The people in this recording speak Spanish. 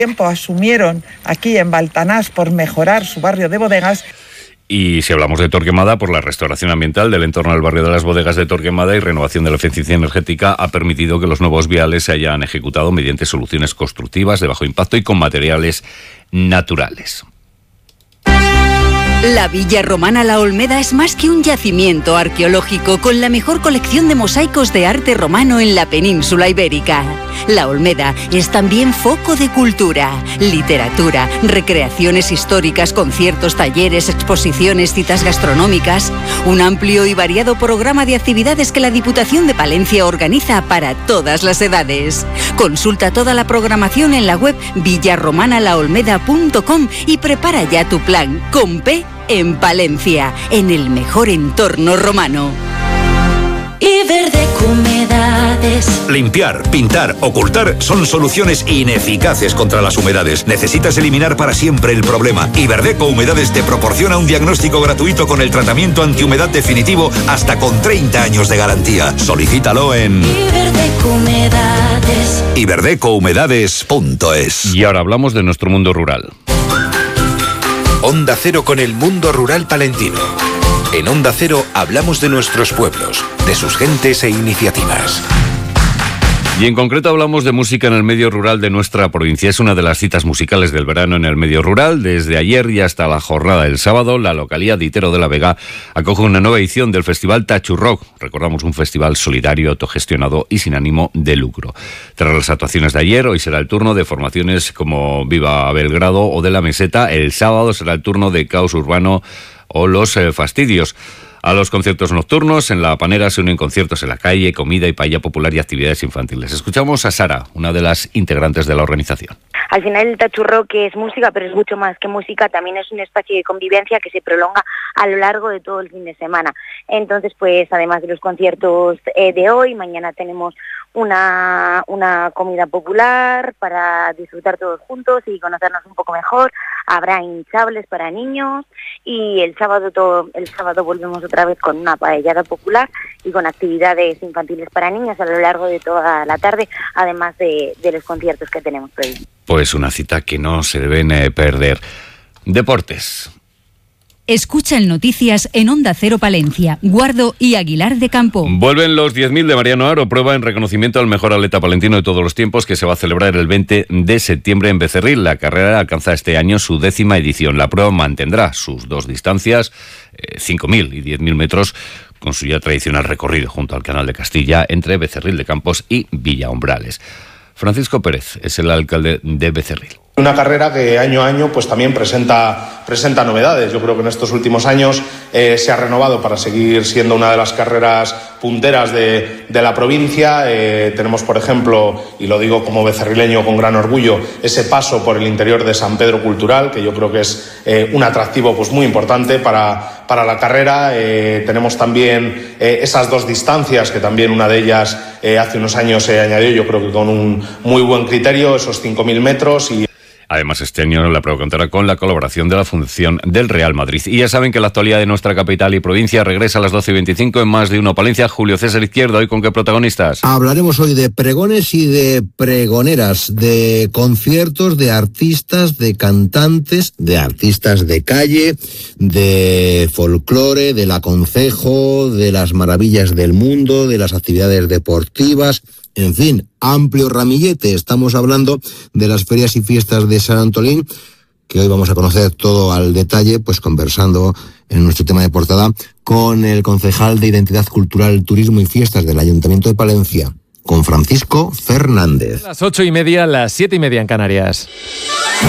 Tiempo asumieron aquí en Baltanás por mejorar su barrio de bodegas. Y si hablamos de Torquemada, por la restauración ambiental del entorno del barrio de las bodegas de Torquemada y renovación de la eficiencia energética ha permitido que los nuevos viales se hayan ejecutado mediante soluciones constructivas de bajo impacto y con materiales naturales. La Villa Romana La Olmeda es más que un yacimiento arqueológico con la mejor colección de mosaicos de arte romano en la península ibérica. La Olmeda es también foco de cultura, literatura, recreaciones históricas, conciertos, talleres, exposiciones, citas gastronómicas, un amplio y variado programa de actividades que la Diputación de Palencia organiza para todas las edades. Consulta toda la programación en la web villarromanalaolmeda.com y prepara ya tu plan con P en Palencia, en el mejor entorno romano. Iberdeco Humedades. Limpiar, pintar, ocultar son soluciones ineficaces contra las humedades. Necesitas eliminar para siempre el problema. Iberdeco Humedades te proporciona un diagnóstico gratuito con el tratamiento antihumedad definitivo hasta con 30 años de garantía. Solicítalo en Iberdeco Humedades. iberdecohumedades.es. Y ahora hablamos de nuestro mundo rural. Onda Cero con el mundo rural palentino. En Onda Cero hablamos de nuestros pueblos, de sus gentes e iniciativas. Y en concreto hablamos de música en el medio rural de nuestra provincia. Es una de las citas musicales del verano en el medio rural. Desde ayer y hasta la jornada del sábado, la localidad de Itero de la Vega acoge una nueva edición del Festival Tachu Rock. Recordamos, un festival solidario, autogestionado y sin ánimo de lucro. Tras las actuaciones de ayer, hoy será el turno de formaciones como Viva Belgrado o de La Meseta. El sábado será el turno de Caos Urbano o Los Fastidios. A los conciertos nocturnos en La Panera se unen conciertos en la calle, comida y paella popular y actividades infantiles. Escuchamos a Sara, una de las integrantes de la organización. Al final el Tachu Rock es música, pero es mucho más que música, también es un espacio de convivencia que se prolonga a lo largo de todo el fin de semana. Entonces, pues además de los conciertos de hoy, mañana tenemos una comida popular para disfrutar todos juntos y conocernos un poco mejor. Habrá hinchables para niños y el sábado volvemos otra vez con una paellada popular y con actividades infantiles para niños a lo largo de toda la tarde, además de los conciertos que tenemos previstos. Pues una cita que no se deben perder. Deportes. Escucha el Noticias en Onda Cero Palencia, Guardo y Aguilar de Campo. Vuelven los 10.000 de Mariano Aro, prueba en reconocimiento al mejor atleta palentino de todos los tiempos, que se va a celebrar el 20 de septiembre en Becerril. La carrera alcanza este año su 10ª edición. La prueba mantendrá sus dos distancias, 5.000 y 10.000 metros, con su ya tradicional recorrido junto al Canal de Castilla entre Becerril de Campos y Villaumbrales. Francisco Pérez es el alcalde de Becerril. Una carrera que año a año pues también presenta novedades. Yo creo que en estos últimos años se ha renovado para seguir siendo una de las carreras punteras de la provincia. Tenemos, por ejemplo, y lo digo como becerrileño con gran orgullo, ese paso por el interior de San Pedro Cultural, que yo creo que es un atractivo pues muy importante para la carrera. Tenemos también esas dos distancias, que también una de ellas hace unos años se añadió, yo creo que con un muy buen criterio, esos 5.000 metros. Y además, este año la prueba contará con la colaboración de la Fundación del Real Madrid. Y ya saben que la actualidad de nuestra capital y provincia regresa a las 12:25 en Más de Uno Palencia. Julio César Izquierdo, ¿hoy con qué protagonistas? Hablaremos hoy de pregones y de pregoneras, de conciertos, de artistas, de cantantes, de artistas de calle, de folclore, del aconcejo, de las maravillas del mundo, de las actividades deportivas. En fin, amplio ramillete. Estamos hablando de las ferias y fiestas de Sant Antolín, que hoy vamos a conocer todo al detalle, pues conversando en nuestro tema de portada con el concejal de Identidad Cultural, Turismo y Fiestas del Ayuntamiento de Palencia, con Francisco Fernández. Las 8:30, las 7:30 en Canarias.